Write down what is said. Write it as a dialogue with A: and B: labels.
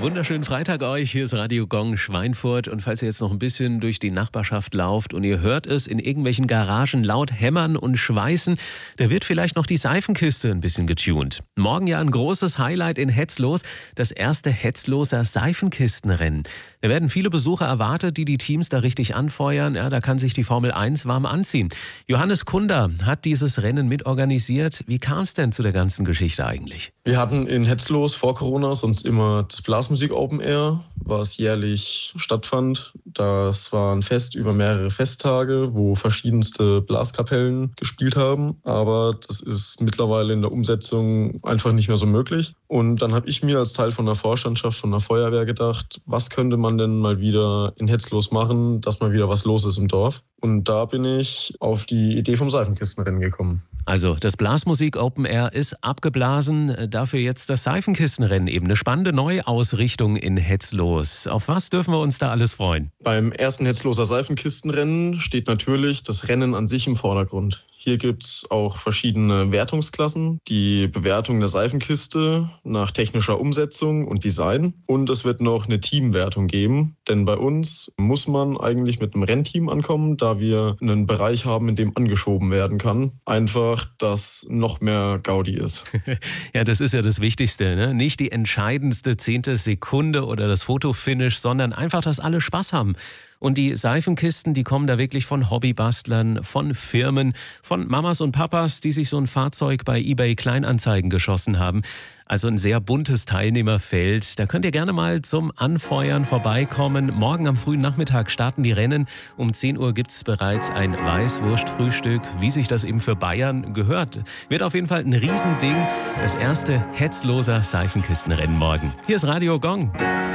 A: Wunderschönen Freitag euch, hier ist Radio Gong Schweinfurt und falls ihr jetzt noch ein bisschen durch die Nachbarschaft lauft und ihr hört es in irgendwelchen Garagen laut hämmern und schweißen, da wird vielleicht noch die Seifenkiste ein bisschen getuned. Morgen ja ein großes Highlight in Hetzlos, das erste Hetzloser Seifenkistenrennen. Da werden viele Besucher erwartet, die Teams da richtig anfeuern, ja, da kann sich die Formel 1 warm anziehen. Johannes Kunder hat dieses Rennen mitorganisiert. Wie kam es denn zu der ganzen Geschichte eigentlich?
B: Wir hatten in Hetzlos vor Corona sonst immer das Blasmusik Open Air, was jährlich stattfand. Das war ein Fest über mehrere Festtage, wo verschiedenste Blaskapellen gespielt haben. Aber das ist mittlerweile in der Umsetzung einfach nicht mehr so möglich. Und dann habe ich mir als Teil von der Vorstandschaft von der Feuerwehr gedacht, was könnte man denn mal wieder in Hetzlos machen, dass mal wieder was los ist im Dorf. Und da bin ich auf die Idee vom Seifenkistenrennen gekommen.
A: Also das Blasmusik Open Air ist abgeblasen, dafür jetzt das Seifenkistenrennen, eben eine spannende Neuausrichtung in Hetzlos. Auf was dürfen wir uns da alles freuen?
B: Beim ersten Hetzloser Seifenkistenrennen steht natürlich das Rennen an sich im Vordergrund. Hier gibt's auch verschiedene Wertungsklassen, die Bewertung der Seifenkiste nach technischer Umsetzung und Design. Und es wird noch eine Teamwertung geben, denn bei uns muss man eigentlich mit einem Rennteam ankommen, da wir einen Bereich haben, in dem angeschoben werden kann. Einfach, dass noch mehr Gaudi ist.
A: Ja, das ist ja das Wichtigste, ne? Nicht die entscheidendste Zehntelsekunde oder das Fotofinish, sondern einfach, dass alle Spaß haben. Und die Seifenkisten, die kommen da wirklich von Hobbybastlern, von Firmen, von Mamas und Papas, die sich so ein Fahrzeug bei eBay Kleinanzeigen geschossen haben. Also ein sehr buntes Teilnehmerfeld. Da könnt ihr gerne mal zum Anfeuern vorbeikommen. Morgen am frühen Nachmittag starten die Rennen. Um 10 Uhr gibt es bereits ein Weißwurstfrühstück, wie sich das eben für Bayern gehört. Wird auf jeden Fall ein Riesending. Das erste Hetzloser Seifenkistenrennen morgen. Hier ist Radio Gong.